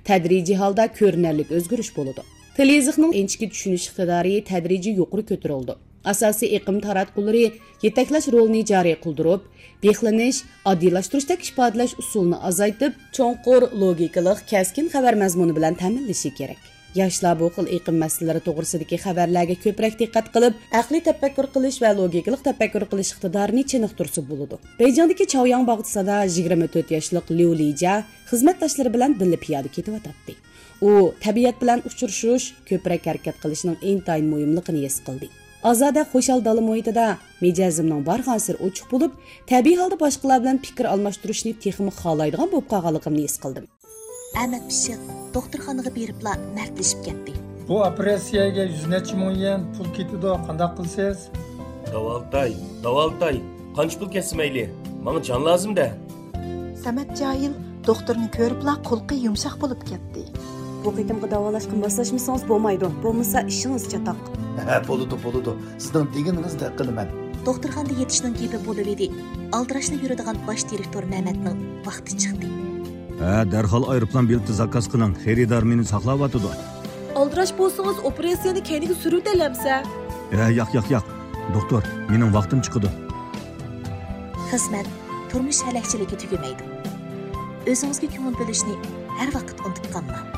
tədrici halda ko'rinarli o'zgarish bo'ladi. Til yoziqning inchki tushunish iqtidori tadrijiy yuqori ko'tarildi. Asosiy iqlim taratqullari yetaklash rolini joriy qildirib, behlanish, oddiylashtirish ifodalash usulini azaytib, cho'nqur, logikalik, kaskin xabar mazmuni bilan ta'minlashi kerak. Yoshlar bu xil iqlim masalalari to'g'risidagi xabarlarga ko'proq diqqat qilib, aqliy tafakkur qilish va logikalik tafakkur qilish iqtidorini chiniqtirsa bo'ladi. Beijingdagi Chaoyang bog'chisida 24 yoshli Liu Lija xizmatdoshlari bilan birga piyoda ketyotdi. U tabiat bilan uchrashish, ko'proq harakat qilishning intayin muhimligini his qildi. Ozoda xo'shal dala muhitida mijozimning barg'ansir ochiq bo'lib, tabiiy holda boshqalar bilan fikr almashtirishni texmi xohlaydigan bo'lib qolganligimni his qildim. Ahmad Pishiq doktorxonaga beribla mardlashib ketdi. Bu operatsiyaga 100 necha ming yen pul ketdi, qanday qilsiz? Davaltay, qancha pul kesmayli? Menga jon lozim-da. Samat Joyil doktorni ko'ribla qulqi yumshoq bo'lib ketdi. Bu qitimga davolashga moslashmasangiz bo'lmaydi. Bo'lmasa ishingiz chatoq. Bo'ladi. Sizning deganingizdek qilaman. Doktorxonada yetishning gepi bo'lib edi. Aldirashni yuradigan bosh direktor Mehmetning vaqti chiqdi. Darhol aeroplan bileti zakaz qiling. Xaridor meni saqlayotdi. Aldirash bo'lsangiz operatsiyani keyinga surutalamsa? Yo'q. Doktor, mening vaqtim chiqdi. Xizmat turmush halakchiligi tugamaydi. O'zingizga ko'ngil bo'lishni har vaqt unutib qolmang.